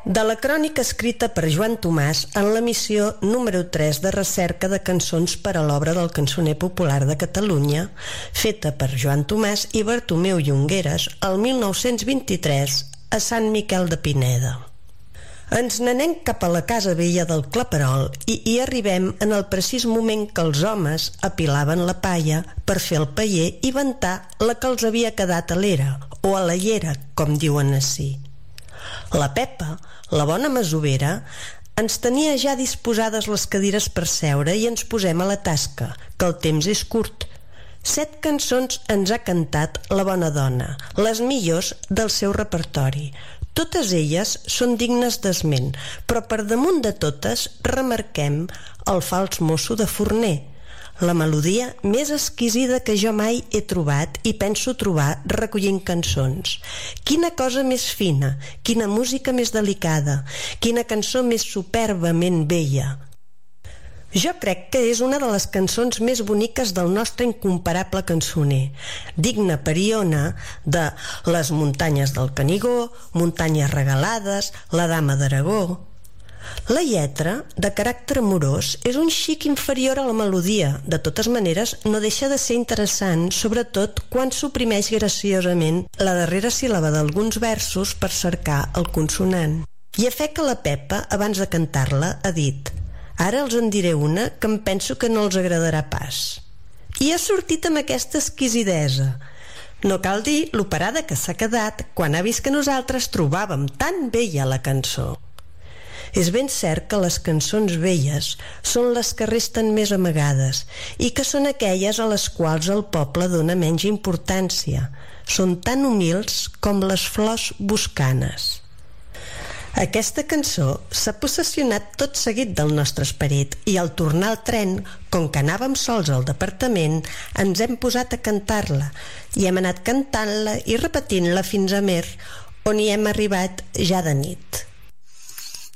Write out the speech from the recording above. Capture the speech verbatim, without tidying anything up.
De la crònica escrita per Joan Tomàs en l'emissió número tres de recerca de cançons per a l'obra del Cançoner Popular de Catalunya, feta per Joan Tomàs i Bartomeu Llongueres el mil nou-cents vint-i-tres a Sant Miquel de Pineda. Ens n'anem cap a la casa vella del Claperol i hi arribem en el precís moment que els homes apilaven la palla per fer el paller i ventar la que els havia quedat a l'era, o a la llera, com diuen ací. La Pepa, la bona masovera, ens tenia ja disposades les cadires per seure i ens posem a la tasca, que el temps és curt. Set cançons ens ha cantat la bona dona, les millors del seu repertori. Totes elles són dignes d'esment, però per damunt de totes remarquem el fals mosso de forner, la melodia més exquisida que jo mai he trobat i penso trobar recollint cançons. Quina cosa més fina, quina música més delicada, quina cançó més superbament bella. Jo crec que és una de les cançons més boniques del nostre incomparable cançoner, digna periona de Les muntanyes del Canigó, Muntanyes regalades, La dama d'Aragó. La lletra, de caràcter amorós, és un xic inferior a la melodia. De totes maneres, no deixa de ser interessant, sobretot quan suprimeix graciosament la darrera síl·laba d'alguns versos per cercar el consonant. I a fe que la Pepa, abans de cantar-la, ha dit: ara els en diré una que em penso que no els agradarà pas. I ha sortit amb aquesta exquisidesa. No cal dir l'operada que s'ha quedat quan ha vist que nosaltres trobàvem tan bella la cançó. És ben cert que les cançons velles són les que resten més amagades i que són aquelles a les quals el poble dona menys importància. Són tan humils com les flors boscanes. Aquesta cançó s'ha possessionat tot seguit del nostre esperit i al tornar al tren, com que anàvem sols al departament, ens hem posat a cantar-la i hem anat cantant-la i repetint-la fins a Mer, on hi hem arribat ja de nit.